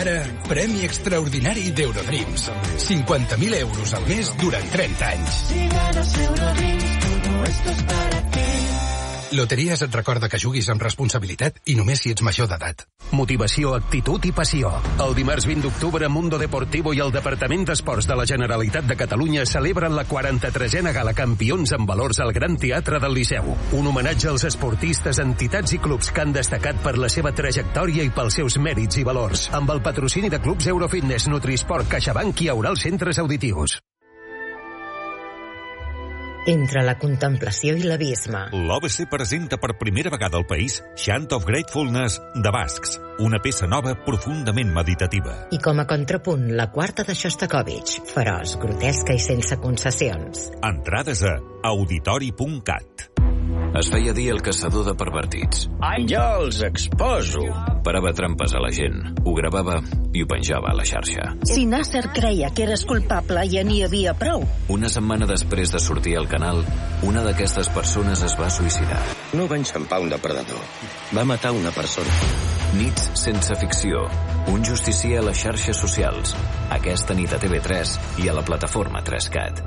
Ara, premi extraordinari d'Eurodreams. 50.000 euros al mes durant 30 anys. Si ganas Eurodreams, todo esto es para ti. Loteries et recorda que juguis amb responsabilitat i només si ets major d'edat. Motivació, actitud i passió. El dimarts 20 d'octubre, Mundo Deportivo i el Departament d'Esports de la Generalitat de Catalunya celebren la 43a Gala Campions en Valors al Gran Teatre del Liceu. Un homenatge als esportistes, entitats i clubs que han destacat per la seva trajectòria i pels seus mèrits i valors. Amb el patrocini de clubs Eurofitness, Nutrisport, CaixaBank i Aural Centres Auditius. Entre la contemplació i l'abisme. L'OBC presenta per primera vegada al país Chant of Gratefulness de Bascs, una peça nova profundament meditativa. I com a contrapunt, la quarta de Shostakovich, feroç, grotesca i sense concessions. Entrades a auditori.cat. Es feia dir el caçador de pervertits. Jo els exposo. Parava trampes a la gent, ho gravava i ho penjava a la xarxa. Si Nasser creia que eres culpable, ja n'hi havia prou. Una setmana després de sortir al canal, una d'aquestes persones es va suïcidar. No va enxampar un depredador. Va matar una persona. Nits sense ficció. Un justicier a les xarxes socials. Aquesta nit a TV3 i a la plataforma 3CAT.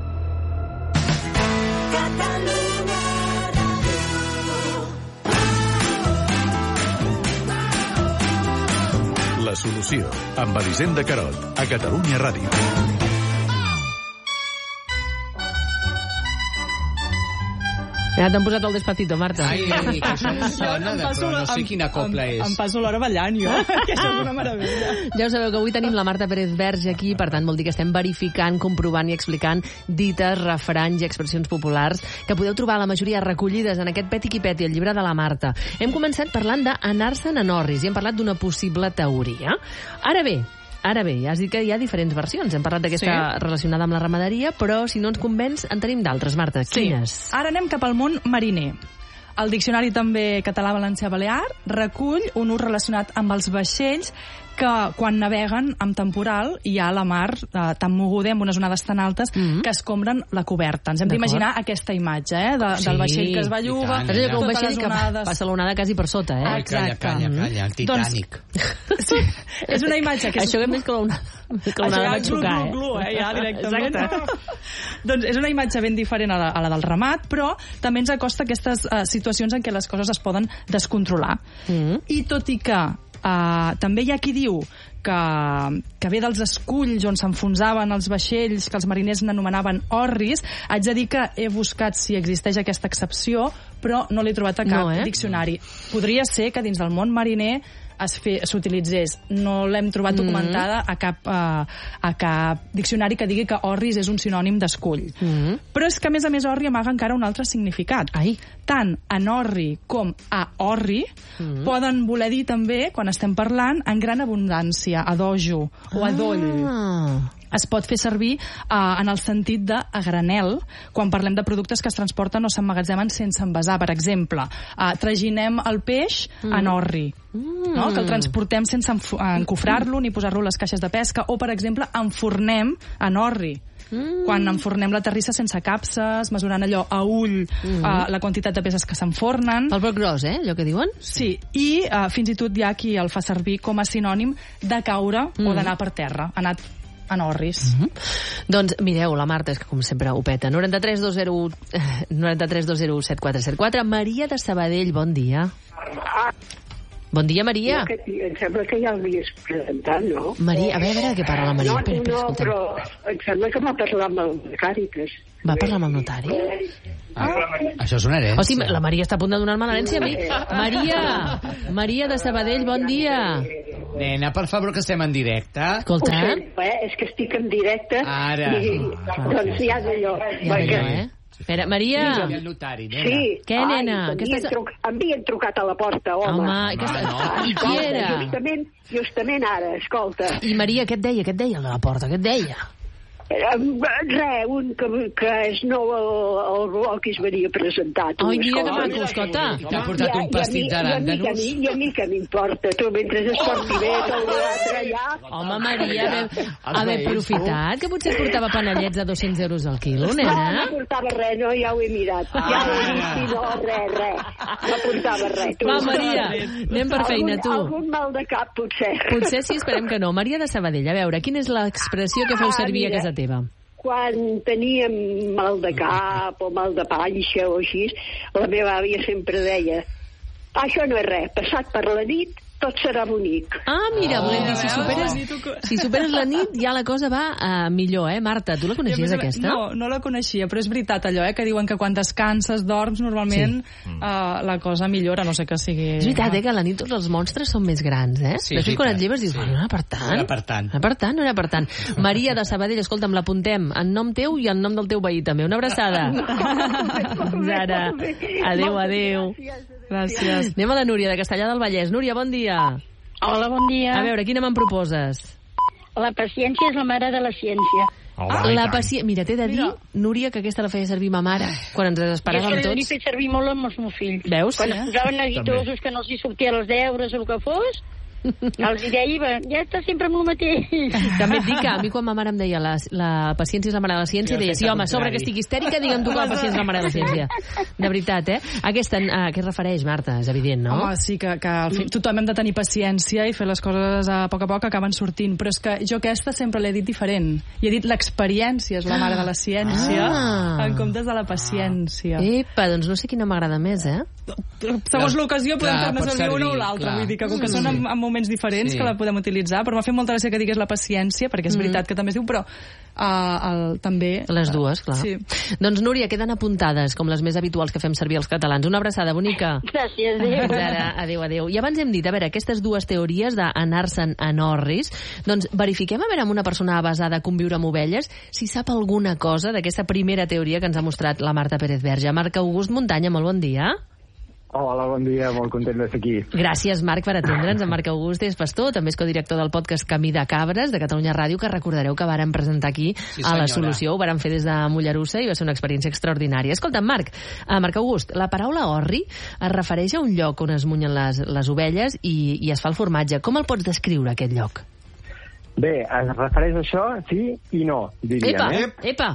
La solució, amb Elisenda Carot, a Catalunya Ràdio. Ja t'han posat el Despacito, Marta. Ai, que això em sona, però no sé quina copla és. Em passo l'hora ballant, jo, que això és una meravella. Ja ho sabeu que avui tenim la Marta Pérez Verge aquí, per tant vol dir que estem verificant, comprovant i explicant dites, refranys i expressions populars que podeu trobar la majoria recollides en aquest Peti qui Peti, el llibre de la Marta. Hem començat parlant d'anar-se'n en orris i hem parlat d'una possible teoria. Ara bé, ja has dit que hi ha diferents versions. Hem parlat d'aquesta relacionada amb la ramaderia, però si no ens convenç, en tenim d'altres. Marta, quines? Sí. Ara anem cap al món mariner. El Diccionari també català-valencià-balear recull un ús relacionat amb els vaixells que quan naveguen amb temporal hi ha la mar tan moguda amb unes onades tan altes que escombren la coberta. Ens hem d'imaginar aquesta imatge del vaixell que es belluga, és allò que un vaixell que passa l'onada quasi per sota, eh? Calla, el Titanic. Sí, és una imatge que... Això que més que l'onada va xocar, eh? Ja, directament. Doncs és una imatge ben diferent a la del ramat, però també ens acosta aquestes situacions en què les coses es poden descontrolar. I tot i que també hi ha qui diu que ve dels esculls on s'enfonsaven els vaixells que els mariners n'anomenaven orris, haig de dir que he buscat si existeix aquesta excepció, però no l'he trobat a cap diccionari. Podria ser que dins del món mariner s'utilitzés. No l'hem trobat documentada a cap diccionari que digui que orris és un sinònim d'escull. Però és que, a més, orri amaga encara un altre significat. Tant anorri com aorri poden voler dir també, quan estem parlant, en gran abundància, a dojo o a doll. Es pot fer servir en el sentit de a granel, quan parlem de productes que es transporten o s'emmagatzemen sense envasar. Per exemple, traginem el peix en orri, no? Que el transportem sense encofrar-lo ni posar-lo a les caixes de pesca, o, per exemple, enfornem en orri. Quan enfornem la terrissa sense capses, mesurant allò a ull la quantitat de peces que s'enfornen. El broc gros, allò que diuen? Sí, i fins i tot hi ha qui el fa servir com a sinònim de caure o d'anar per terra. Ha anat en orris. Doncs mireu, la Marta és que com sempre ho peta. 93 201 7474. Maria de Sabadell, bon dia. Bon dia, Maria. Em sembla que ja l'havies presentat, no? Maria, a veure de què parla la Maria. No, però em sembla que va parlar amb el Càritas. Va parlar amb el notari? Això és una herència. O sigui, la Maria està a punt de donar-me l'herència a mi. Maria de Sabadell, bon dia. Nena, per favor, que estem en directe. Escolta. És que estic en directe. Ara. Doncs ja d'allò. Espera, Maria. El notari, nena. Sí. Què, nena? M'havien trucat a la porta, home. I qui era? Justament ara, escolta. I Maria, què et deia a la porta? Què et deia? Un que és nou al blog i es venia presentat. Ai, mira que maco, escolta. T'ha portat un pastit d'aràndanos. I a mi que m'importa, tu, mentre es porti bé, tot l'altre allà... Home, Maria, haver aprofitat, que potser portava panellets a 200 euros al quilo, nena. No portava res, no, ja ho he mirat. Ja ho he vist i no, res. No portava res. Va, Maria, anem per feina, tu. Algun mal de cap, potser. Potser sí, esperem que no. Maria de Sabadell, a veure, quina és l'expressió que feu servir a casa teva? Quan teníem mal de cap o mal de panxa o així, la meva àvia sempre deia: això no és res, passat per la nit tot serà bonic. Ah, mira, volem dir, si superes la nit ja la cosa va millor, Marta? Tu la coneixies, aquesta? No la coneixia, però és veritat allò, que diuen que quan descanses, dorms, normalment la cosa millora, no sé que sigui... És veritat, que a la nit tots els monstres són més grans, Sí, després quan et lleves dius, no era per tant. No era per tant. Maria de Sabadell, escolta'm, l'apuntem en nom teu i en nom del teu veí també. Una abraçada. Ara. Adéu. Gràcies. Anem a la Núria de Castellar del Vallès. Núria, bon dia. Hola, bon dia. A veure, quina me'n proposes? La paciència és la mare de la ciència. Mira, t'he de dir, Núria, que aquesta la feia servir ma mare quan ens esperàvem tots. Jo l'he fet servir molt amb els meus fills. Veus? Quan es posaven neguitosos, que no els hi sortia els deures o el que fos, els deia, ja està sempre amb el mateix. També et dic que a mi quan ma mare em deia la paciència és la mare de la ciència, deia, sí, home, sobre que estigui histèrica, digue'm tu que la paciència és la mare de la ciència. De veritat, Aquesta, a què es refereix, Marta? És evident, no? Home, sí, que tothom hem de tenir paciència i fer les coses a poc acaben sortint, però és que jo aquesta sempre l'he dit diferent. I he dit l'experiència és la mare de la ciència en comptes de la paciència. Epa, doncs no sé quina m'agrada més, Segons l'ocasió podem fer-ne servir una o l'altra, vull dir que com que són en moments diferents que la podem utilitzar, però m'ha fet molta gràcia que digués la paciència, perquè és veritat que també es diu, però també... Les dues, clar. Sí. Doncs, Núria, queden apuntades, com les més habituals que fem servir els catalans. Una abraçada bonica. Gràcies, adéu. I abans hem dit, a veure, aquestes dues teories d'anar-se'n a Norris, doncs verifiquem a veure amb una persona avesada a conviure amb ovelles si sap alguna cosa d'aquesta primera teoria que ens ha mostrat la Marta Pérez Verge. Marc August Muntanya, molt bon dia. Hola, bon dia, molt content d'estar aquí. Gràcies, Marc, per atendre'ns. En Marc August és pastor, també és codirector del podcast Camí de Cabres, de Catalunya Ràdio, que recordareu que vàrem presentar aquí a La Solució. Ho vàrem fer des de Mollerussa i va ser una experiència extraordinària. Escolta, Marc August, la paraula orri es refereix a un lloc on es munyen les ovelles i es fa el formatge. Com el pots descriure, aquest lloc? Bé, es refereix a això, sí i no, diríem. Epa!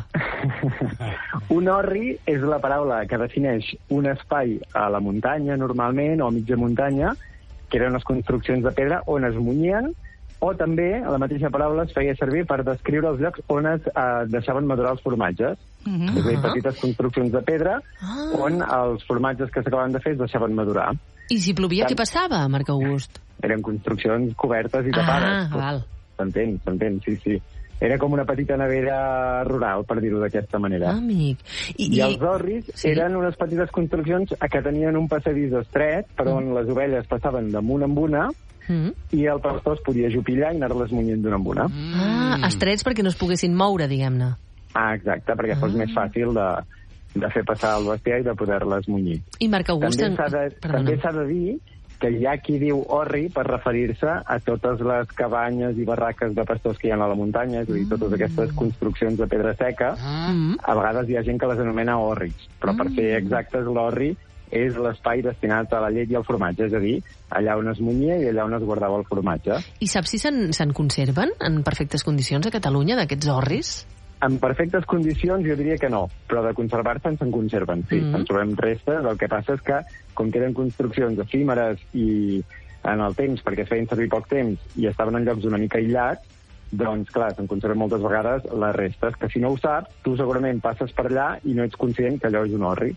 Un orri és la paraula que defineix un espai a la muntanya, normalment, o a mitja muntanya, que eren unes construccions de pedra on es munyien, o també la mateixa paraula es feia servir per descriure els llocs on es deixaven madurar els formatges. És a dir, petites construccions de pedra on els formatges que s'acabaven de fer es deixaven madurar. I si plovia, què passava, Marc August? Eren construccions cobertes i tapades. Val. S'entén, sí. Era com una petita nevera rural, per dir-ho d'aquesta manera. Amic. I els orris eren unes petites construccions que tenien un passadís estret per on les ovelles passaven damunt amb una i el pastor es podia jupillar i anar-les munyent d'una amb una. Estrets perquè no es poguessin moure, diguem-ne. Exacte, perquè fos més fàcil de fer passar el bestiar i de poder-les munyir. I Marc August... També s'ha de dir que hi ha qui diu orri per referir-se a totes les cabanyes i barraques de pastors que hi ha a la muntanya, és a dir, totes aquestes construccions de pedra seca. A vegades hi ha gent que les anomena orris, però per ser exactes, l'orri és l'espai destinat a la llet i al formatge, és a dir, allà on es munyia i allà on es guardava el formatge. I saps si se'n conserven en perfectes condicions a Catalunya, d'aquests orris? En perfectes condicions jo diria que no, però de conservar-se se'n conserven, sí. En trobem restes, el que passa és que, com que eren construccions efímeres i en el temps, perquè es feien servir poc temps i estaven en llocs una mica aïllats, doncs, clar, se'n conserven moltes vegades les restes, que si no ho saps, tu segurament passes per allà i no ets conscient que allò és un orri.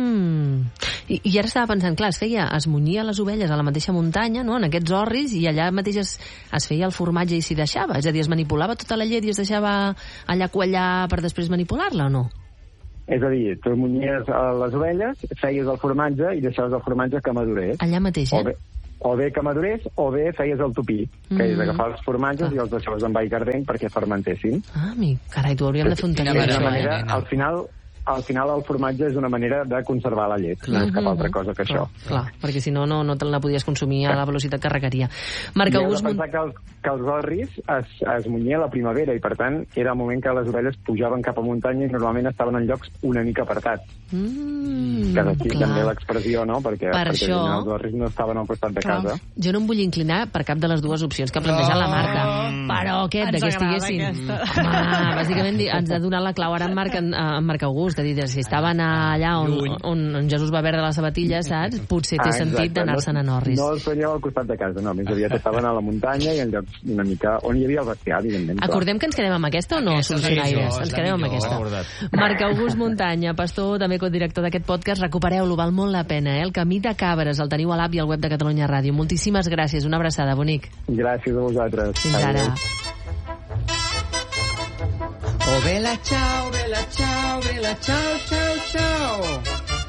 I ara estava pensant, clar, es munyia les ovelles a la mateixa muntanya, no?, en aquests orris, i allà mateix es feia el formatge i s'hi deixava, és a dir, es manipulava tota la llet i es deixava allà quallar per després manipular-la, o no? És a dir, tu munyies les ovelles, feies el formatge i deixaves el formatge que madurés. Allà mateix, O bé que madurés, o bé feies el tupí, que és agafar els formatges i els deixaves en aigua ardent perquè fermentessin. Carai, tu hauríem de fer un taller. D'aquesta manera, al final, al final el formatge és una manera de conservar la llet, no és cap altra cosa que això. Clar, perquè si no, no te la podies consumir a la velocitat que requeria. Marc August... I heu de pensar que els orris es munyia a la primavera i, per tant, era el moment que les ovelles pujaven cap a muntanya i normalment estaven en llocs una mica apartats. Que d'aquí també l'expressió, no? Perquè això... els orris no estaven al costat de casa. Jo no em vull inclinar per cap de les dues opcions que ha plantejat la Marta. Però aquest, que estiguessin... Bàsicament ens ha donat la clau ara en Marc August, de dir, si estaven allà on Jesús va perdre la sabatilla, saps? Potser té sentit d'anar-se'n en orris. No els guanyeu al costat de casa, no. Més aviat estaven a la muntanya i en llocs una mica on hi havia el bestiar, evidentment. Acordem que ens quedem amb aquesta o no, solucionaires? Ens quedem amb aquesta. Marc August Muntanya, pastor, també codirector d'aquest podcast, recupereu-lo, val molt la pena, El camí de cabres, el teniu a l'app i al web de Catalunya Ràdio. Moltíssimes gràcies, una abraçada, bonic. Gràcies a vosaltres. Fins ara. Oh, bella ciao, bella ciao, bella ciao, ciao, ciao.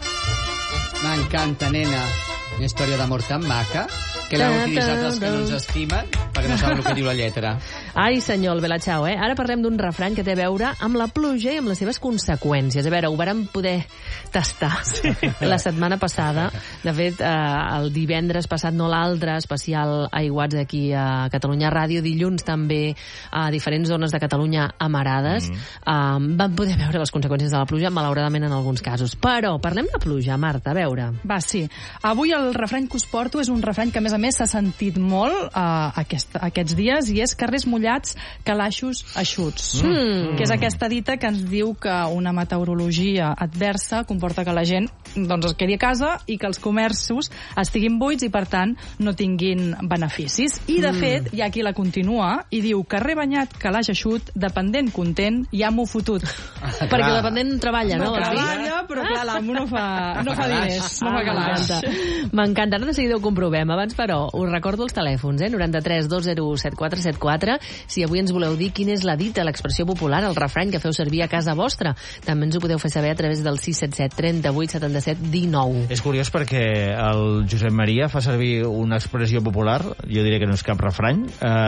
M'encanta, nena. Una història d'amor tan maca que l'heu utilitzat els que no ens estimen perquè no saben el que diu la lletra. Ai, senyor, el bella ciao, Ara parlem d'un refrany que té a veure amb la pluja i amb les seves conseqüències. A veure, ho vàrem poder tastar la setmana passada. De fet, el divendres passat, no l'altre, especial aiguats aquí a Catalunya Ràdio, dilluns també a diferents zones de Catalunya amarades. Vam poder veure les conseqüències de la pluja, malauradament en alguns casos. Però parlem de pluja, Marta, a veure. Va, sí. Avui el refrany que us porto és un refrany que, a més, s'ha sentit molt aquests dies, i és carrers mullats, calaixos eixuts. Que és aquesta dita que ens diu que una meteorologia adversa comporta que la gent es quedi a casa i que els comerços estiguin buits i, per tant, no tinguin beneficis. I, de fet, hi ha qui la continua i diu: carrer banyat, calaix eixut, dependent content, ja m'ho fotut. Perquè el dependent treballa, no? No treballa, però clar, l'amo no fa diners, no fa calaix. M'encanta, ara de seguida ho comprovem. Abans, però, us recordo els telèfons, 93 201 7474, si avui ens voleu dir quina és la dita, l'expressió popular, el refrany que feu servir a casa vostra. També ens ho podeu fer saber a través del 677 38 77 19. És curiós perquè el Josep Maria fa servir una expressió popular, jo diré que no és cap refrany,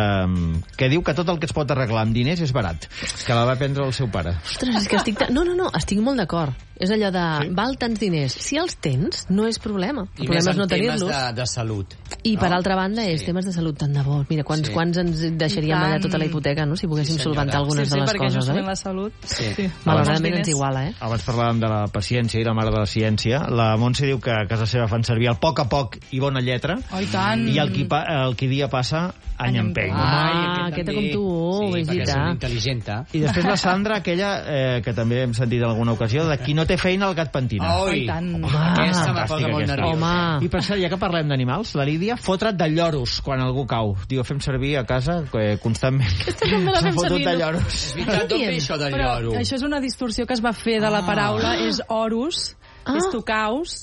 que diu que tot el que es pot arreglar amb diners és barat, que la va prendre el seu pare. Ostres, és que estic molt d'acord. És allò de, val tants diners. Si els tens, no és problema. El problema és no tenir-los. I més en temes de salut. I per altra banda, és temes de salut tant de bo. Mira, quants ens deixaríem allà tota la hipoteca, no?, si poguéssim solventar algunes de les coses, perquè justament la salut... Malauradament ens iguala, Abans parlàvem de la paciència i la mare de la ciència. La Montse diu que a casa seva fan servir el poc a poc i bona lletra. Oh, i tant! I el qui dia passa, any empeny. Aquesta com tu, perquè és una intel·ligenta. I després la Sandra, aquella, que també hem sentit en alguna ocasió, de qui no té feina, el gat pentina. Oi, aquesta me posa molt nerviosa. I per cert, ja que parlem d'animals, la Lídia, fotre't de lloros quan algú cau. Diu, fem servir a casa constantment. S'ha fotut de lloros. És veritat, d'on ve això de lloro? Això és una distorsió que es va fer de la paraula, és oros, és tocaus,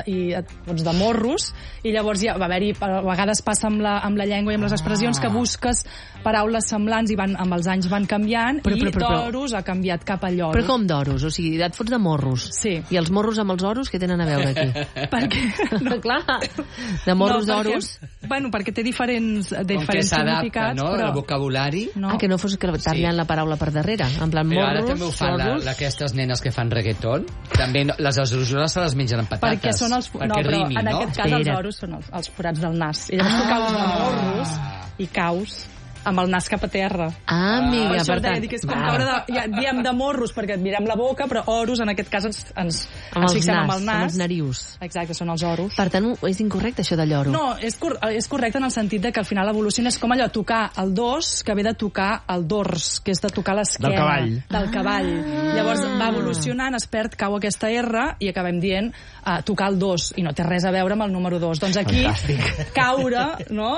doncs de morros, i llavors ja va haver-hi, a vegades passa amb la llengua i amb les expressions que busques paraules semblants i amb els anys van canviant, i d'oros ha canviat cap a lloros. Però com d'oros? O sigui, et fots de morros. Sí. I els morros amb els oros, què tenen a veure aquí? Perquè... No, clar, de morros d'oros... Bueno, perquè té diferents significats, no? Però... El vocabulari... No. Que no fos que t'arriben la paraula per darrere. En plan, morros, ara també ho fan aquestes nenes que fan reggaeton. També les oros se les mengen amb patates. Perquè són els... Perquè rimi, en aquest cas els oros són els forats del nas. I llavors tu caus de morros i caus amb el nas cap a terra. Amiga, per tant... És com caure diem de morros perquè et mirem la boca, però oros en aquest cas ens fixem amb el nas. Amb els narius. Exacte, són els oros. Per tant, és incorrecte això de lloro. No, és correcte en el sentit de que al final l'evolució és com allò, tocar el dos, que ve de tocar el dors, que és de tocar l'esquena. Del cavall. Llavors va evolucionant, es perd, cau aquesta R i acabem dient tocar el dos, i no té res a veure amb el número 2. Doncs aquí, caure, no?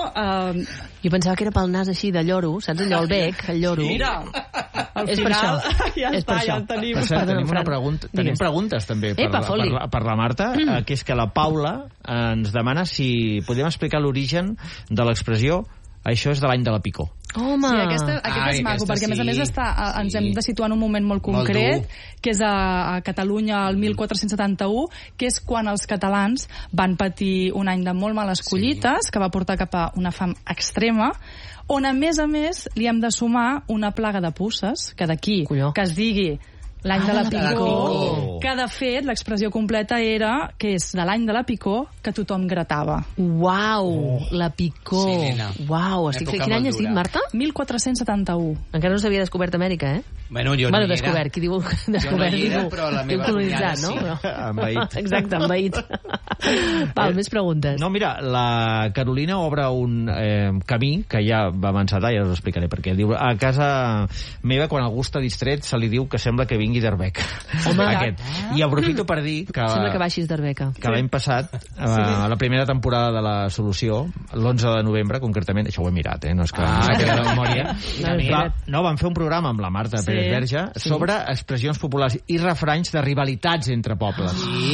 Jo pensava que era pel nas així, de lloro, saps allò, el bec, el lloro. Mira, al final ja està, ja el tenim. Per cert, tenim una pregunta, tenim preguntes també per la Marta, que és que la Paula ens demana si podem explicar l'origen de l'expressió això és de l'any de la picó. Home! Sí, aquest és maco, perquè a més ens hem de situar en un moment molt concret, que és a Catalunya el 1471, que és quan els catalans van patir un any de molt males collites, que va portar cap a una fam extrema, on a més li hem de sumar una plaga de puces, que d'aquí que es digui L'any de la picor. Que, de fet, l'expressió completa era que és de l'any de la picor que tothom gratava. Uau, la picor. Sí, nena. Uau, quin any has dit, Marta? 1471. Encara no s'havia descobert Amèrica, eh? Bueno, jo no hi era. Descobert, qui diu descobert? Jo no hi era, però la meva colonitzat, no? Sí. Envaït. Exacte, envaït. Val, més preguntes. No, mira, la Carolina obre un camí que ja va encetar, ja us explicaré per què. Diu, a casa meva, quan algú està distret, se li diu que sembla que vingui d'Arbeca. Home, I aprofito per dir que... Sembla que baixis d'Arbeca. Que l'any passat, a la primera temporada de La Solució, l'11 de novembre, concretament, això ho he mirat, no és que de la memòria, van fer un programa amb la Marta Pérez Verge sobre expressions populars i refranys de rivalitats entre pobles.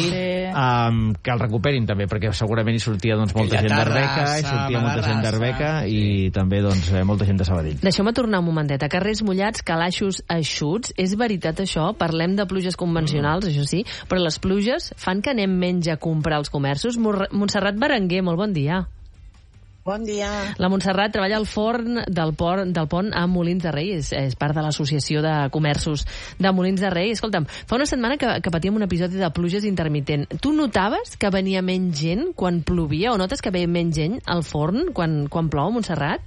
Que el recuperin també, perquè segurament hi sortia molta gent d'Arbeca, hi sortia molta gent d'Arbeca i també molta gent de Sabadell. Deixeu-me tornar un momentet. A carrers mullats, calaixos eixuts. És veritat això? Parlem de pluges convencionals, això sí, però les pluges fan que anem menys a comprar als comerços. Montserrat Berenguer, molt bon dia. Bon dia. La Montserrat treballa al forn del pont a Molins de Rei, és part de l'Associació de Comerços de Molins de Rei. Escolta'm, fa una setmana que patíem un episodi de pluges intermitent. Tu notaves que venia menys gent quan plovia, o notes que ve menys gent al forn quan plou, Montserrat?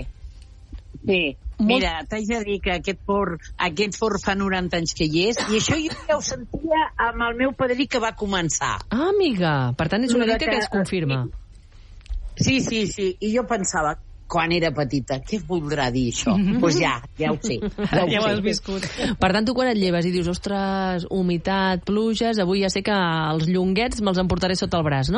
Sí. Mira, t'haig de dir que aquest forn fa 90 anys que hi és, i això jo ja ho sentia amb el meu padrí que va començar. Ah, amiga, per tant és una dita que es confirma. Sí, i jo pensava, quan era petita, què voldrà dir això? Doncs ja ho sé. Ja ho has viscut. Per tant, tu quan et lleves i dius, ostres, humitat, pluges, avui ja sé que els llonguets me'ls emportaré sota el braç, no?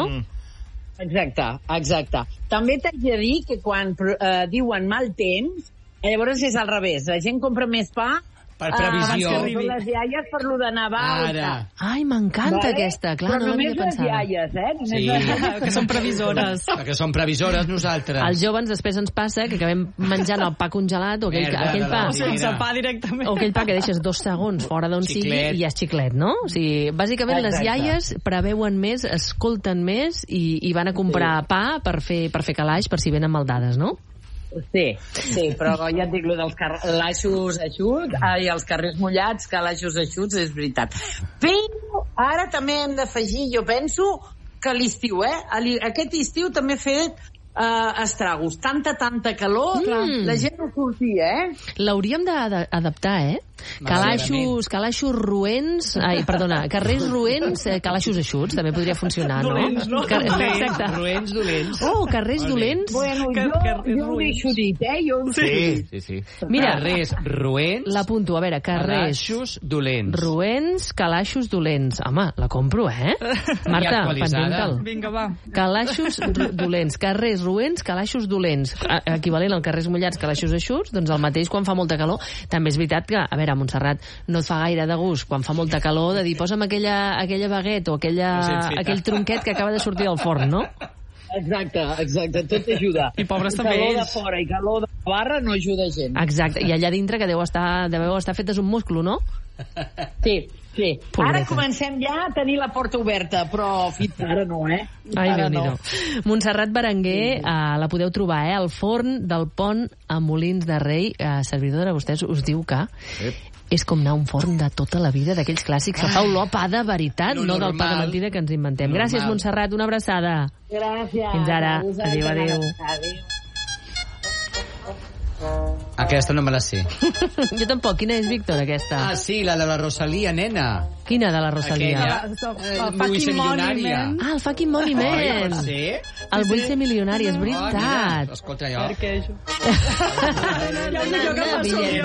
Exacte. També t'haig de dir que quan diuen mal temps, llavors és al revés. La gent compra més pa per previsió. Les iaies per lo de Nadal. Ai, m'encanta aquesta. Clar, però no només les iaies, que són previsores. Que són previsores nosaltres. Els joves després ens passa que acabem menjant el pa congelat o aquell pa. O sense pa directament. O aquell pa que deixes 2 segons fora d'on sigui i ja és xiclet, no? O sigui, bàsicament les iaies preveuen més, escolten més i van a comprar pa per fer calaix per si venen maldades, no? Sí, però ja et dic, dels calaixos eixuts, els carrers mullats, calaixos eixuts, és veritat. Però ara també hem d'afegir, jo penso, que l'estiu, aquest estiu també he fet estragos. Tanta calor, la gent no sortia, L'hauríem d'adaptar, Calaixos roents, carrers roents, calaixos eixuts, també podria funcionar, no? Dolents, no? Exacte. Roents dolents. Oh, carrers dolents. Bueno, jo ho deixo dit, Sí. Mira, carrers roents. L'apunto, a veure, carrers calaixos dolents. Roents, calaixos dolents. Home, la compro, Marta, penja'm-te'l. Vinga, va. Calaixos dolents, carrers roents, calaixos dolents. Equivalent al carrers mullats, calaixos eixuts, doncs el mateix quan fa molta calor. També és veritat que, a veure, a Montserrat no et fa gaire de gust quan fa molta calor de dir posa'm aquella baguette o aquell tronquet que acaba de sortir del forn, no? Exacte, tot ajuda. I pobres també calor de fora i calor de barra no ajuda gent. Exacte, i allà dintre que deveu estar fetes un musclo, no? Sí. Ara comencem ja a tenir la porta oberta, però fins ara no, Ai, Déu-n'hi-do. Montserrat Berenguer, la podeu trobar, al forn del pont a Molins de Rei. Servidora, vostès us diu que és com anar a un forn de tota la vida, d'aquells clàssics que fa olor a pa de veritat, no del pa de mentida que ens inventem. Gràcies, Montserrat, una abraçada. Gràcies. Fins ara. Adéu. Aquesta no me la sé. Jo tampoc. Quina és, Víctor, aquesta? Ah, sí, la de la Rosalia, nena. Quina de la Rosalia? Vull ser milionària. Ah, el fucking Money Man. Sí? El Vull ser milionari, és veritat. Escolta, jo. Per què, això? Ja us dic jo que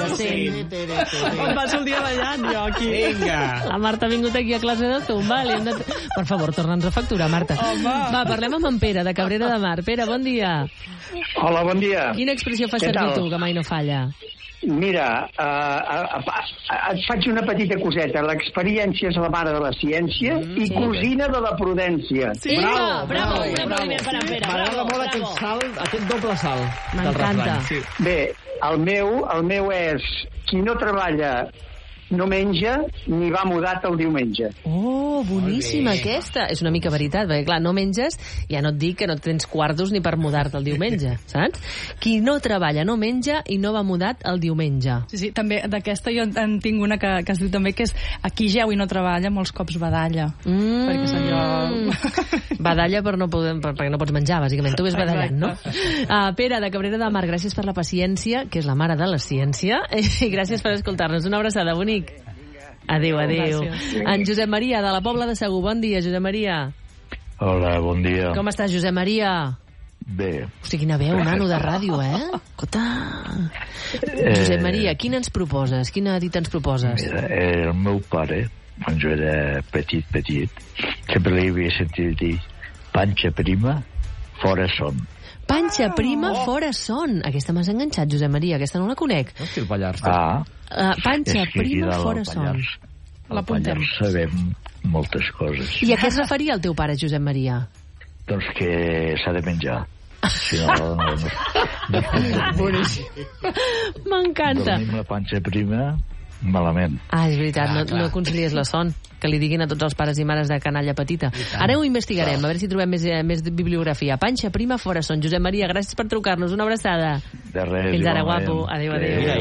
passo el dia ballant, jo, aquí. Vinga. La Marta ha vingut aquí a classe de Zumba. Per favor, torna'ns a facturar, Marta. Va, parlem amb en Pere, de Cabrera de Mar. Pere, bon dia. Hola, bon dia. Quina expressió fa servir tu, que mai no falla? Mira, et faig una petita coseta. L'experiència és la mare de la ciència i cosina de la prudència. Sí, bravo. Un aplaudiment per en Pere. M'agrada molt aquest salt, aquest doble salt. M'encanta. Bé, el meu és qui no treballa no menja ni va mudat el diumenge. Oh, boníssima aquesta. És una mica veritat, perquè clar, no menges, ja no et dic que no tens quartos ni per mudar-te el diumenge, saps? Qui no treballa no menja i no va mudat el diumenge. Sí, també d'aquesta jo en tinc una que es diu també que és aquí jeu i no treballa, molts cops badalla. Perquè és allò... Badalla perquè no pots menjar, bàsicament. Tu ves badallant, no? Pere, de Cabrera de Mar, gràcies per la paciència, que és la mare de la ciència, i gràcies per escoltar-nos. Una abraçada, bonic. Adéu. En Josep Maria, de la Pobla de Segur. Bon dia, Josep Maria. Hola, bon dia. Com estàs, Josep Maria? Bé. Hosti, quina veu, nano de ràdio, Cota. Josep Maria, quina ens proposes? Quina dita ens proposes? Mira, el meu pare, quan jo era petit, sempre li havia sentit dir panxa prima, fora son. Panxa prima, fora son. Aquesta m'has enganxat, Josep Maria, aquesta no la conec. Hosti, el Pallars. Panxa prima, fora son. Al Pallars sabem moltes coses. I a què es referia el teu pare, Josep Maria? Doncs que s'ha de menjar. Si no... M'encanta. Dormim la panxa prima malament. És veritat, no concilies la son. Que li diguin a tots els pares i mares de canalla petita. Ara ho investigarem, a veure si trobem més bibliografia. Panxa prima, fora son. Josep Maria, gràcies per trucar-nos. Una abraçada. De res. Fins ara, guapo. Adéu. Mira,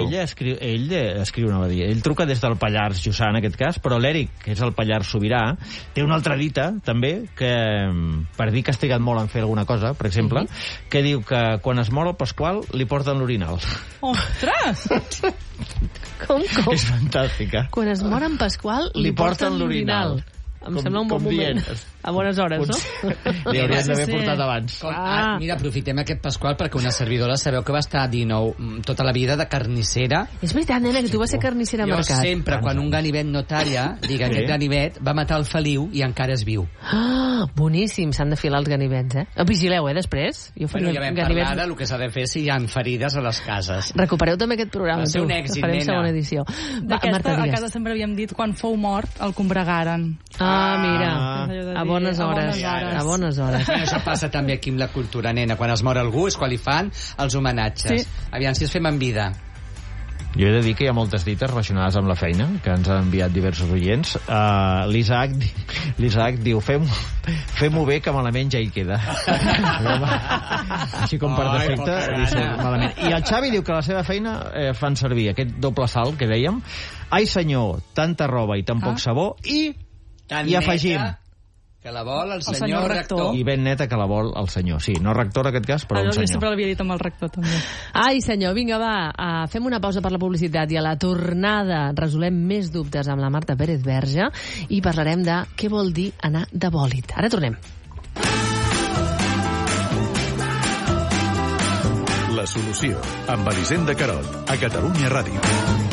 ell truca des del Pallars Jussà, en aquest cas, però l'Eric, que és el Pallars Sobirà, té una altra dita, també, que per dir que has trigat molt en fer alguna cosa, per exemple, que diu que quan es mor el Pasqual li porten l'orinal. Ostres! Com? És fantàstica. Quan es mor en Pasqual li porten l'orinal. Em sembla un bon moment. A bones hores, no? Li hauries d'haver portat abans. Mira, aprofitem aquest Pasqual perquè una servidora sabeu que va estar a 19 tota la vida de carnissera. És veritat, nena, que tu vas ser carnissera al mercat. Jo sempre, quan un ganivet no talla, dic, aquest ganivet va matar el Feliu i encara és viu. Boníssim, s'han de filar els ganivets, Vigileu, després. Ja vam parlar del que s'ha de fer si hi ha ferides a les cases. Recupereu també aquest programa. Va ser un èxit, farem segona edició. D'aquesta, a casa sempre havíem dit, quan fou mort, el combregaren. Mira, a bones hores. A bones hores. Això passa també aquí amb la cultura, nena. Quan es mor algú és quan li fan els homenatges. Aviam si es fem en vida. Jo he de dir que hi ha moltes dites relacionades amb la feina, que ens han enviat diversos oients. L'Isaac diu, fem-ho bé, que malament ja hi queda. Així com per defecte, malament. I el Xavi diu que a la seva feina fan servir aquest doble salt que dèiem. Ai senyor, tanta roba i tan poc sabó, i afegim que la vol el senyor rector. I ben neta que la vol el senyor. Sí, no rector en aquest cas, però el senyor. Jo sempre l'havia dit amb el rector, també. Ai, senyor, vinga, va, fem una pausa per la publicitat i a la tornada resolem més dubtes amb la Marta Pérez Verge i parlarem de què vol dir anar de bòlit. Ara tornem. La solució, amb Elisenda Carot, a Catalunya Ràdio.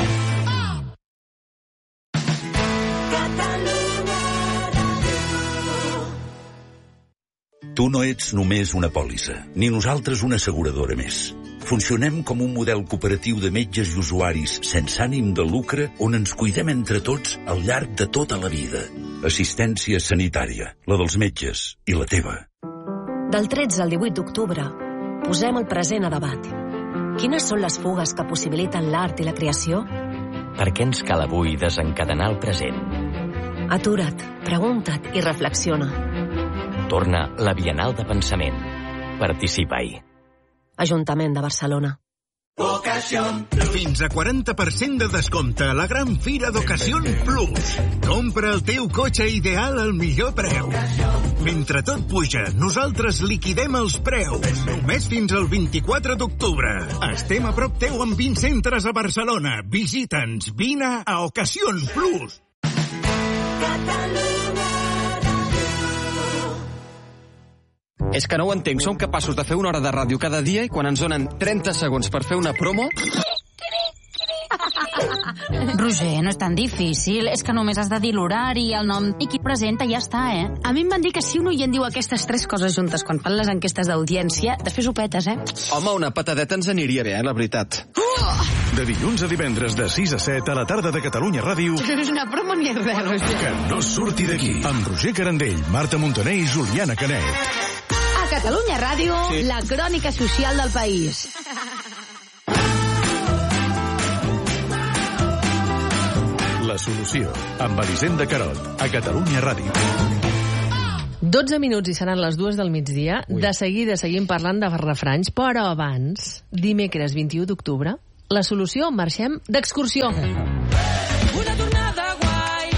Tu no ets només una pòlissa, ni nosaltres una asseguradora més. Funcionem com un model cooperatiu de metges i usuaris sense ànim de lucre on ens cuidem entre tots al llarg de tota la vida. Assistència sanitària, la dels metges i la teva. Del 13 al 18 d'octubre, posem el present a debat. Quines són les fugues que possibiliten l'art i la creació? Per què ens cal avui desencadenar el present? Atura't, pregunta't i reflexiona. Torna la Bienal de Pensament. Participa-hi. Ajuntament de Barcelona. Fins a 40% de descompte a la gran fira d'Ocasión Plus. Compra el teu cotxe ideal al millor preu. Mentre tot puja, nosaltres liquidem els preus. Només fins al 24 d'octubre. Estem a prop teu amb 20 centres a Barcelona. Visita'ns. Vine a Ocasión Plus. És que no ho entenc. Som capaços de fer una hora de ràdio cada dia i quan ens donen 30 segons per fer una promo... Roger, no és tan difícil. És que només has de dir l'horari, el nom i qui presenta i ja està, A mi em van dir que si un oient diu aquestes 3 coses juntes quan fan les enquestes d'audiència, després ho petes, Home, una patadeta ens aniria bé, la veritat. De dilluns a divendres de 6 a 7 a la tarda de Catalunya Ràdio. No és una promo ni res, Roger. Que no surti d'aquí. Amb Roger Carandell, Marta Montaner i Juliana Canet. A Catalunya Ràdio, la crònica social del país. La solució, amb Elisenda Carot, a Catalunya Ràdio. 12 minuts i seran les 2 del migdia. De seguida seguim parlant de refranys, però abans, dimecres 21 d'octubre, La solució, marxem d'excursió. Una tornada guai,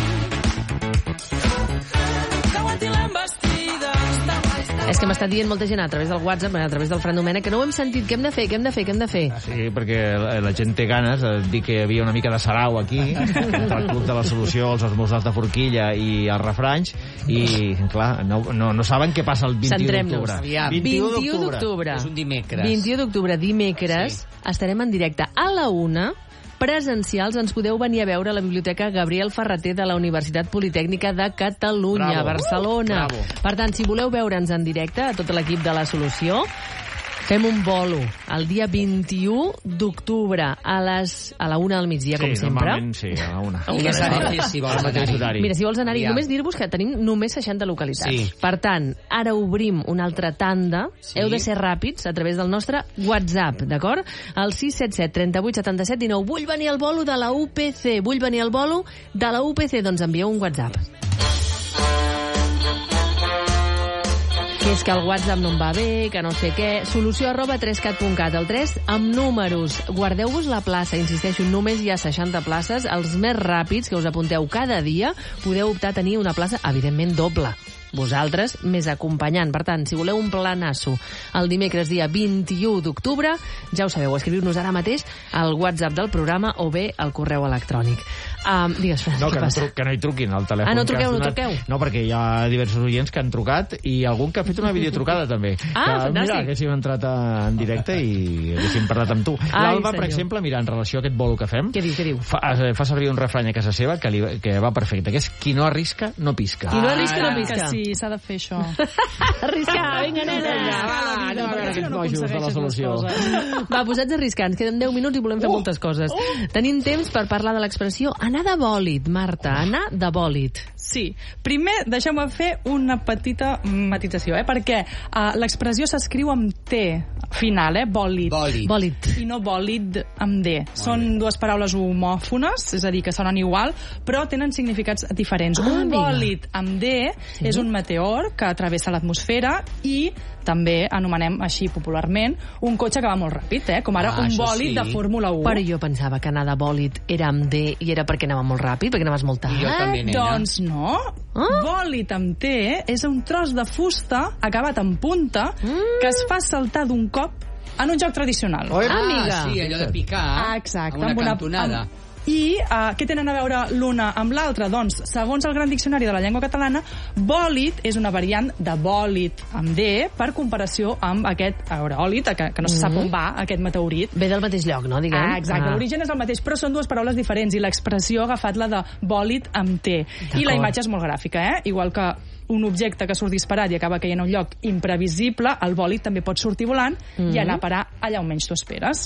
que aguanti l'embestida. És que m'està dient molta gent a través del WhatsApp, a través del Fran Domènech, que no ho hem sentit. Què hem de fer? Sí, perquè la gent té ganes de dir que hi havia una mica de sarau aquí, entre el Club de la Solució, els esmorzars de forquilla i els refranys, i, clar, no saben què passa el 21 d'octubre. 21 d'octubre. És un dimecres. 21 d'octubre, dimecres, estarem en directe a la 1, presencials. Ens podeu venir a veure a la Biblioteca Gabriel Ferrater de la Universitat Politècnica de Catalunya, a Barcelona. Bravo. Per tant, si voleu veure'ns en directe, a tot l'equip de La Solució, fem un bolo el dia 21 d'octubre a la 1 del migdia, com sempre. Normalment sí, a la 1. I què s'ha de fer si vols anar-hi? Mira, si vols anar-hi, només dir-vos que tenim només 60 localitats. Sí. Per tant, ara obrim una altra tanda. Sí. Heu de ser ràpids a través del nostre WhatsApp, d'acord? El 677 38 77 19. Vull venir al bolo de la UPC. Vull venir al bolo de la UPC. Doncs envieu un WhatsApp. Que és que el WhatsApp no em va bé, que no sé què. Solució@3cat.cat, el 3 amb números. Guardeu-vos la plaça, insisteixo, només hi ha 60 places. Els més ràpids, que us apunteu cada dia, podeu optar a tenir una plaça, evidentment, doble. Vosaltres més acompanyant. Per tant, si voleu un planasso el dimecres dia 21 d'octubre, ja ho sabeu, escriviu-nos ara mateix al WhatsApp del programa o bé al correu electrònic. Digues, Fran, què passa? Que no hi truquin al telèfon. No truqueu. No, perquè hi ha diversos oients que han trucat i algun que ha fet una videotrucada també. Fantàstic. Mira, haguéssim entrat en directe i haguéssim parlat amb tu. L'Alba, per exemple, mira, en relació a aquest bolo que fem, què diu? Fa servir un refrany a casa seva que va perfecte, que és qui no arrisca, no pisca. Qui no arrisca, no pisca. Sí, s'ha de fer això. Arriscar, vinga, nena! Aquests bojos de La Solució. Va, posats a arriscar, ens queden 10 minuts i volem fer moltes coses. Tenim temps per parlar de l'expressió anar de bòlit, Marta, anar de bòlit. Sí. Primer, deixeu-me fer una petita matització, perquè l'expressió s'escriu amb T final, bòlit. Bòlit. I no bòlid amb D. Són dues paraules homòfones, és a dir, que sonen igual, però tenen significats diferents. Un bòlit amb D és un meteor que travessa l'atmosfera i també anomenem així popularment un cotxe que va molt ràpid, com ara un bòlit de Fórmula 1. Però jo pensava que anar de bòlit era amb D i era perquè anava molt ràpid, perquè anaves molt tard. Jo també, nena. Doncs no. Bòlit amb T és un tros de fusta acabat en punta que es fa saltar d'un cop en un joc tradicional. Amiga. Sí, allò de picar. Exacte. Amb una cantonada. I què tenen a veure l'una amb l'altra? Doncs, segons el Gran Diccionari de la Llengua Catalana, bòlit és una variant de bòlit amb D per comparació amb aquest aeròlit, que no se sap on va aquest meteorit. Ve del mateix lloc, no? Diguem. Exacte, l'origen és el mateix, però són dues paraules diferents i l'expressió ha agafat la de bòlit amb T. I la imatge és molt gràfica, igual que un objecte que surt disparat i acaba caient a un lloc imprevisible, el bòlit també pot sortir volant i anar a parar allà on menys t'ho esperes.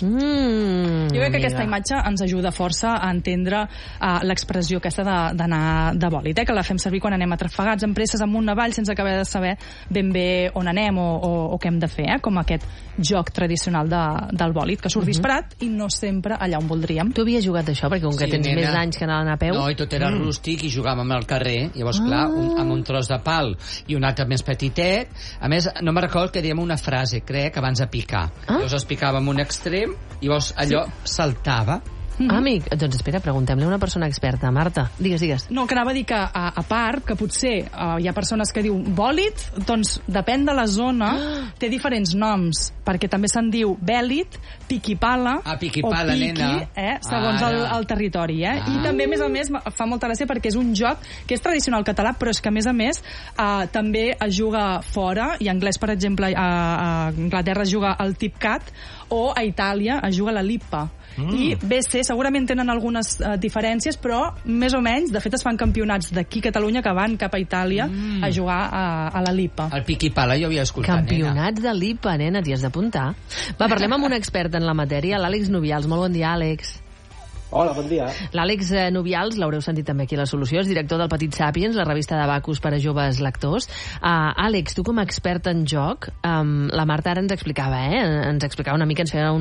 Jo crec que aquesta imatge ens ajuda força a entendre l'expressió aquesta d'anar de bòlit, que la fem servir quan anem atrafegats en presses amunt avall sense acabar de saber ben bé on anem o què hem de fer, com aquest joc tradicional del bòlit, que surt disparat i no sempre allà on voldríem. Tu havies jugat això, perquè com que tens més anys que anaven a peu... No, i tot era rústic i jugàvem al carrer, llavors, clar, amb un tros de pal i un altre més petitet. A més, no me'n recordo que dèiem una frase, crec, abans de picar. Llavors es picava en un extrem i llavors allò saltava. Amic, doncs espera, preguntem-li a una persona experta. Marta, digues. No, que anava a dir que, a part, que potser hi ha persones que diuen bòlit, doncs depèn de la zona, té diferents noms, perquè també se'n diu bèlit, piquipala, o piqui, nena. Segons el territori. I també, a més, fa molta gràcia perquè és un joc que és tradicional català, però és que, a més, també es juga fora, i en anglès, per exemple, a Anglaterra es juga el tip-cat, o a Itàlia es juga la lippa. I BC segurament tenen algunes diferències, però més o menys, de fet es fan campionats d'aquí a Catalunya que van cap a Itàlia a jugar a la Lipa. El piqui-pala jo havia escoltat, campionats de Lipa, nena, t'hi has d'apuntar. Va, parlem amb un expert en la matèria, l'Àlex Nubials. Molt bon dia, Àlex. Hola, bon dia. L'Àlex Nubials, l'haureu sentit també aquí a La Solució, és director del Petit Sàpiens, la revista d'Abacus per a joves lectors. Àlex, tu com a expert en joc, la Marta ara ens explicava, ens explicava una mica, ens feia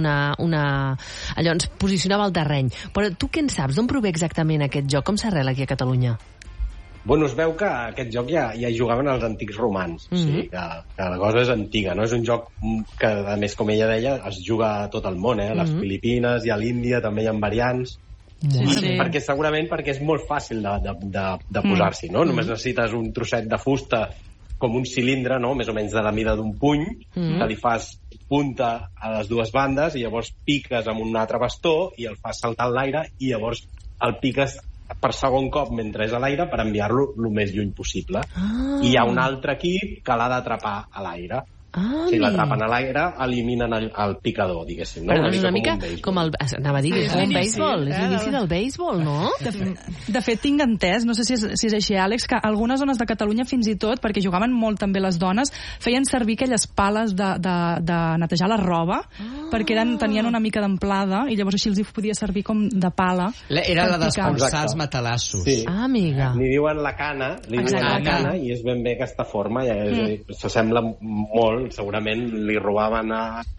allò, ens posicionava al terreny. Però tu què en saps? D'on prové exactament aquest joc? Com s'arrela aquí a Catalunya? Bueno, es veu que aquest joc ja hi jugaven els antics romans, o sigui que la cosa és antiga, no? És un joc que, a més, com ella deia, es juga a tot el món, a les Filipines i a l'Índia també hi ha variants. Sí. Segurament perquè és molt fàcil de posar-s'hi, no? Només necessites un trosset de fusta com un cilindre, no? Més o menys de la mida d'un puny, que li fas punta a les dues bandes i llavors piques amb un altre bastó i el fas saltar en l'aire i llavors el piques per segon cop mentre és a l'aire per enviar-lo el més lluny possible. I hi ha un altre equip que l'ha d'atrapar a l'aire. Si l'atrapen a l'aire, eliminen el picador, diguéssim. No? Però és una mica com el... Anava a dir, és un béisbol, és l'inici del béisbol, no? De fet, tinc entès, no sé si és així, Àlex, que algunes zones de Catalunya, fins i tot, perquè jugaven molt també les dones, feien servir aquelles pales de netejar la roba, perquè tenien una mica d'amplada, i llavors així els podia servir com de pala. Era la d'espolsar els matalassos. Sí. Amiga. Li diuen la cana, i és ben bé aquesta forma, s'assembla molt. Segurament li robaven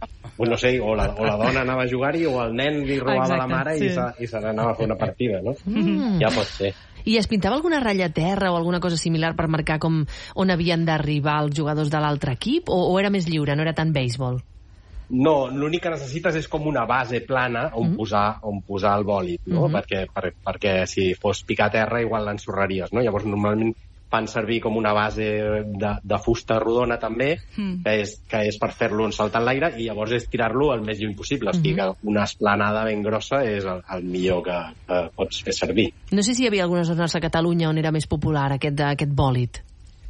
no sé, o la dona anava a jugar-hi o el nen li robava la mare i se n'anava a fer una partida, no? Ja pot ser. I es pintava alguna ratlla a terra o alguna cosa similar per marcar on havien d'arribar els jugadors de l'altre equip, o era més lliure, no era tant béisbol? No, l'únic que necessites és com una base plana on posar el bòlit, no? Perquè si fos picar a terra igual l'ensorraries, no? Llavors normalment fan servir com una base de fusta rodona també, que és per fer-lo saltar en l'aire, i llavors és tirar-lo el més lluny possible. O sigui que una esplanada ben grossa és el millor que pots fer servir. No sé si hi havia algunes zones a Catalunya on era més popular aquest bòlit.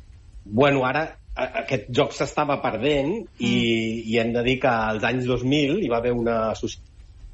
Bueno, ara aquest joc s'estava perdent i hem de dir que als anys 2000 hi va haver una associació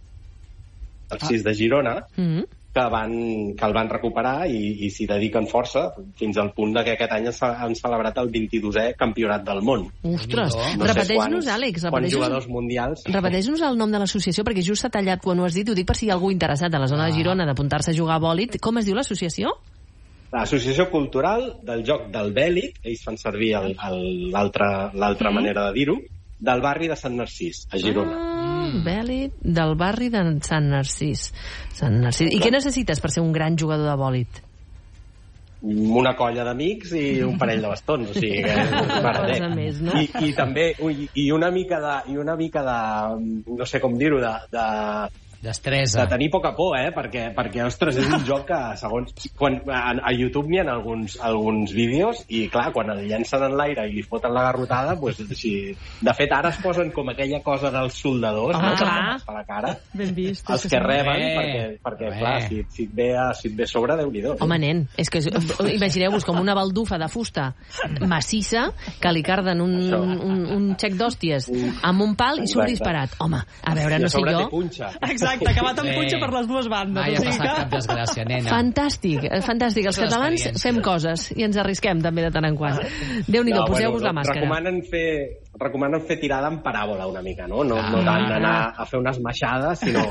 de Girona que el van recuperar i s'hi dediquen força fins al punt que aquest any han celebrat el 22è campionat del món. Ostres, repeteix-nos, Àlex. Quants jugadors mundials. Repeteix-nos el nom de l'associació, perquè just s'ha tallat quan ho has dit, ho dic per si hi ha algú interessat a la zona de Girona d'apuntar-se a jugar a bòlit. Com es diu l'associació? L'Associació Cultural del Joc del Bèlit, ells fan servir l'altra manera de dir-ho, del barri de Sant Narcís, a Girona. Bèlit del barri de Sant Narcís. I què necessites per ser un gran jugador de bòlit? Una colla d'amics i un parell de bastons, o sigui que més, no? I també una mica de no sé com dir-ho, destresa. De tenir poca por, perquè, ostres, és un joc que, segons... A YouTube n'hi ha alguns vídeos i, clar, quan el llencen en l'aire i li foten la garrotada, doncs, de fet, ara es posen com aquella cosa dels soldadors, no? Per la cara. Ben vist. Els que reben, perquè clar, si et ve a sobre, Déu-n'hi-do. Home, nen, és que imagineu-vos com una baldufa de fusta massissa que li carden un xec d'hòsties amb un pal i surt disparat. Home, a veure, no sé jo... Exacte, acabat amb punxa per les dues bandes. Mai ha passat cap desgràcia, nena. Fantàstic. Els catalans fem coses i ens arrisquem també de tant en quant. Déu-n'hi-do, poseu-vos la màscara. Recomanen fer tirada en paràbola una mica, no? No tant anar a fer unes maixades, sinó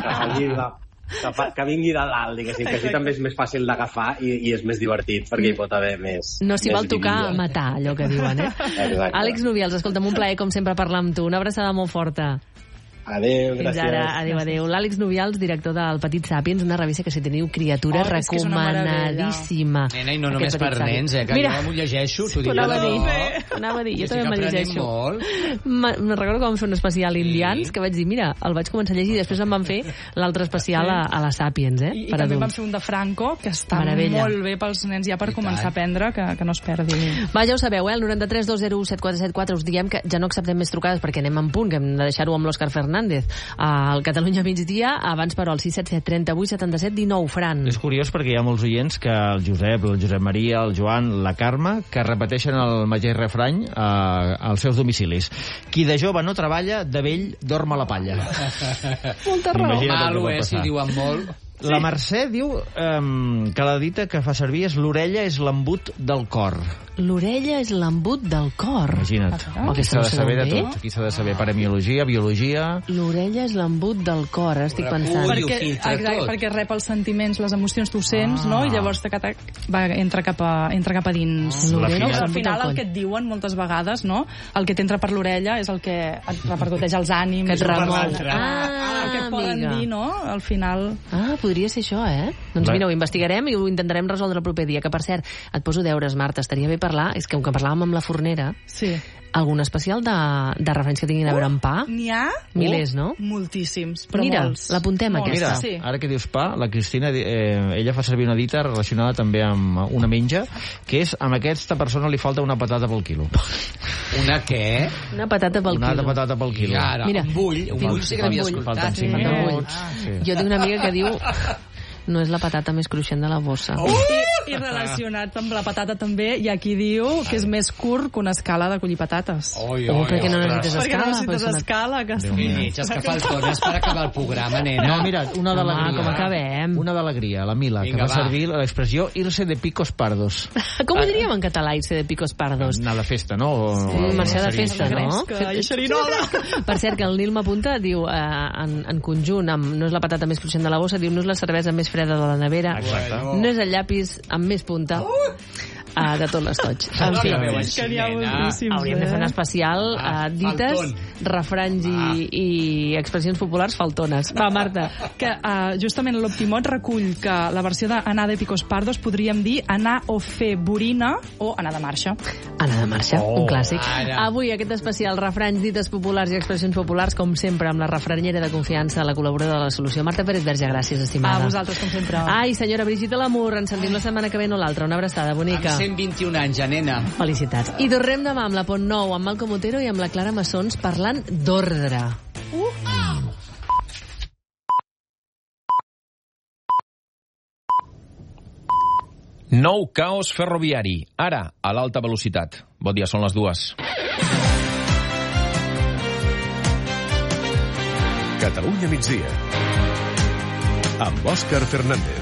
que vingui de dalt, diguéssim, que així també és més fàcil d'agafar i és més divertit, perquè hi pot haver més... No s'hi val tocar a matar, allò que diuen, Exacte. Àlex Nubials, escolta'm, un plaer, com sempre, parlar amb tu. Una abraçada molt forta. Adéu, gràcies. Fins ara, adéu. L'Àlex Nubials, director del Petit Sàpiens, una revista que si teniu criatura recomanadíssima. Nena, i no només per nens, que jo m'ho llegeixo, t'ho dic. Anava a dir, jo també me llegeixo. Me'n recordo que vam fer un especial indians, que vaig dir, mira, el vaig començar a llegir, i després em van fer l'altre especial a la Sàpiens, I també vam fer un de Franco, que està molt bé pels nens ja per començar a aprendre, que no es perdi. Va, ja ho sabeu, el 93 201 7474, us diem que ja no acceptem més trucades perquè anem en punt, que hem de deixar-ho amb l'Òscar Fernández al Catalunya migdia, abans però al 677 38 77 19, Fran. És curiós perquè hi ha molts oients que el Josep Maria, el Joan, la Carme, que repeteixen el mateix refrany als seus domicilis. Qui de jove no treballa, de vell dorm a la palla. Molta raó. Malo, si ho diuen molt. La Mercè diu que la dita que fa servir és l'orella és l'embut del cor. L'orella és l'embut del cor. Imagina't. Aquí s'ha de saber de tot. Aquí s'ha de saber paremiologia, biologia... L'orella és l'embut del cor, ara estic pensant. Perquè rep els sentiments, les emocions, tu sents, no? I llavors entra cap a dins. Al final el que et diuen moltes vegades, no? El que t'entra per l'orella és el que et repercuteix els ànims. Que et remou. El que et poden dir, no? Al final... Podria ser això, Doncs mira, ho investigarem i ho intentarem resoldre el proper dia. Que, per cert, et poso deures, Marta, estaria bé parlar, és que com que parlàvem amb la fornera, algun especial de referència que tinguin a veure amb pa? N'hi ha? Milers, no? Moltíssims, però mira, molts. L'apuntem, aquesta. Mira, ara que dius pa, la Cristina, ella fa servir una dita relacionada també amb una menja, que és, amb aquesta persona li falta una patata pel quilo. Una què? Una patata pel quilo. Una patata pel quilo. Ara, un bull sí que l'havia escoltat. Jo tinc una amiga que diu... No és la patata més cruixent de la bossa. I relacionat amb la patata també, hi ha qui diu que és més curt que una escala de collir patates. Perquè no necessites escala. Perquè no necessites escala. És que faltones per acabar el programa, nena. No, mira, una d'alegria. Com acabem? Una d'alegria, la Mila, que va servir l'expressió irse de picos pardos. Com ho diríem en català, irse de picos pardos? Anar de festa, no? Marxar de festa, no? I xerinola. Per cert, que el Nil m'apunta, diu, en conjunt, no és la patata més cruixent de la bossa, diu, no és la cervesa més freda de la nevera, no és el llapis amb més punta de tot l'estoig. En fi, hauríem de fer un especial dites, refranys i expressions populars faltones. Va, Marta. Que justament l'Optimot recull que la versió d'anar de picos pardos podríem dir anar o fer borina o anar de marxa. Anar de marxa, un clàssic. Avui aquest especial refranys, dites populars i expressions populars, com sempre, amb la refranyera de confiança, la col·laboradora de la Solució, Marta Pérez Verge. Gràcies, estimada. A vosaltres, com sempre. Ai, senyora Brigitte Lamour, ens sentim la setmana que ve, no l'altra. Una abraçada bonica. 121 anys, nena. Felicitats. I tornem demà amb la Pont Nou, amb Malcom Otero i amb la Clara Massons parlant d'ordre. Nou caos ferroviari, ara a l'alta velocitat. Bon dia, són les 2. Catalunya migdia amb Òscar Fernández.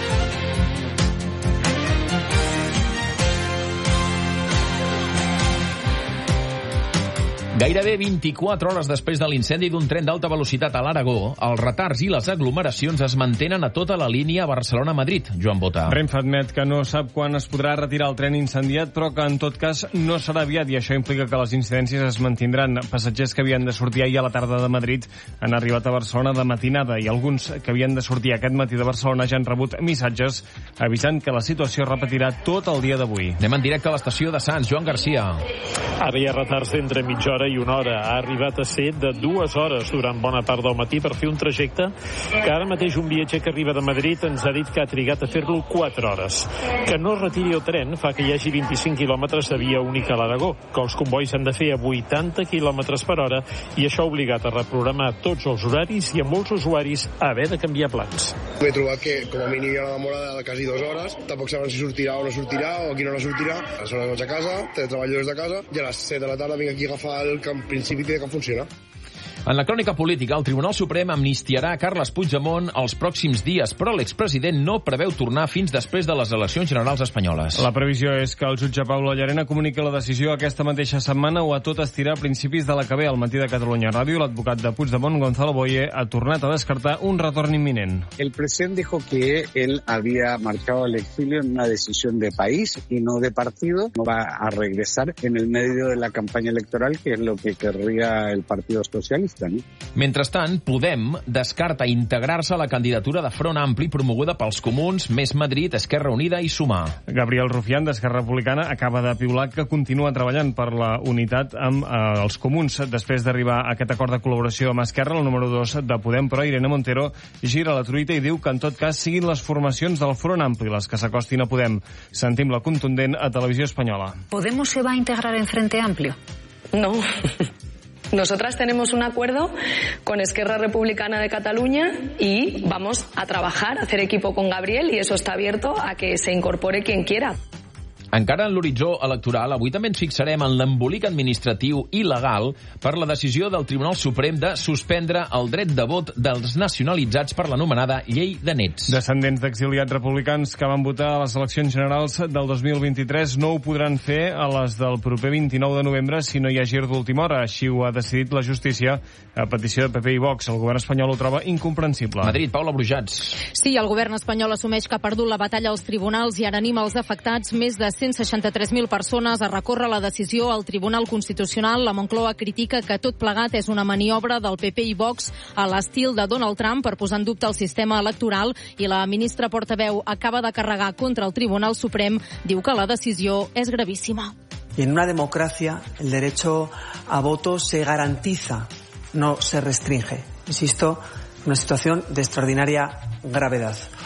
Gairebé 24 hores després de l'incendi d'un tren d'alta velocitat a l'Aragó, els retards i les aglomeracions es mantenen a tota la línia Barcelona-Madrid. Joan Bota. Renfe admet que no sap quan es podrà retirar el tren incendiat, però que en tot cas no serà aviat, i això implica que les incidències es mantindran. Passatgers que havien de sortir ahir a la tarda de Madrid han arribat a Barcelona de matinada, i alguns que havien de sortir aquest matí de Barcelona ja han rebut missatges avisant que la situació es repetirà tot el dia d'avui. Anem en directe a l'estació de Sants. Joan Garcia. Ara hi ha retards d'entre mitja hora i una hora. Ha arribat a ser de 2 hores durant bona part del matí per fer un trajecte que ara mateix un viatger que arriba de Madrid ens ha dit que ha trigat a fer-lo 4 hores. Que no es retiri el tren fa que hi hagi 25 quilòmetres de via única a l'Aragó, que els convois han de fer a 80 quilòmetres per hora, i això ha obligat a reprogramar tots els horaris i a molts usuaris a haver de canviar plans. M'he trobat que com a mínim hi ha una demora de quasi 2 hores, tampoc saben si sortirà o no sortirà, o a quina hora sortirà. A les hores vaig a casa, treballo des de casa, i a les 7 de la tarda vinc aquí a agafar el que en principi té que funcionar. En la crònica política, el Tribunal Suprem amnistiarà Carles Puigdemont els pròxims dies, però l'expresident no preveu tornar fins després de les eleccions generals espanyoles. La previsió és que el jutge Pablo Llarena comuniqui la decisió aquesta mateixa setmana o a tot estirar a principis de la que ve. Al matí de Catalunya Ràdio, l'advocat de Puigdemont, Gonzalo Boye, ha tornat a descartar un retorn imminent. El presidente dijo que él había marchado al exilio en una decisión de país y no de partido. No va a regresar en el medio de la campaña electoral, que es lo que querría el Partido Socialista. Mentrestant, Podem descarta integrar-se a la candidatura de Front Ampli promoguda pels Comuns, Més Madrid, Esquerra Unida i Sumar. Gabriel Rufián, d'Esquerra Republicana, acaba de piular que continua treballant per la unitat amb els Comuns. Després d'arribar a aquest acord de col·laboració amb Esquerra, el número 2 de Podem, però Irene Montero gira la truita i diu que en tot cas siguin les formacions del Front Ampli les que s'acostin a Podem. Sentim la contundent a Televisió Espanyola. ¿Podemos se va a integrar en Frente Amplio? No. Nosotras tenemos un acuerdo con Esquerra Republicana de Cataluña y vamos a trabajar, a hacer equipo con Gabriel, y eso está abierto a que se incorpore quien quiera. Encara en l'horitzó electoral, avui també ens fixarem en l'embolic administratiu i legal per la decisió del Tribunal Suprem de suspendre el dret de vot dels nacionalitzats per l'anomenada Llei de Nets. Descendents d'exiliats republicans que van votar a les eleccions generals del 2023 no ho podran fer a les del proper 29 de novembre si no hi ha gir d'última hora. Així ho ha decidit la justícia a petició de PP i Vox. El govern espanyol ho troba incomprensible. Madrid, Paula Brujats. Sí, el govern espanyol assumeix que ha perdut la batalla als tribunals i ara anima els afectats, més de 163.000 persones, a recórrer la decisió al Tribunal Constitucional. La Moncloa critica que tot plegat és una maniobra del PP i Vox a l'estil de Donald Trump per posar en dubte el sistema electoral, i la ministra portaveu acaba de carregar contra el Tribunal Suprem. Diu que la decisió és gravíssima. Y en una democracia el derecho a voto se garantiza, no se restringe. Insisto, una situación de extraordinaria gravedad.